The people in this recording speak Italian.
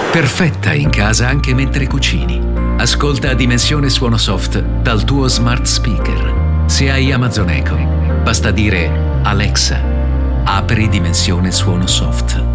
Perfetta in casa anche mentre cucini. Ascolta Dimensione Suono Soft dal tuo smart speaker. Se hai Amazon Echo, basta dire Alexa, apri Dimensione Suono Soft.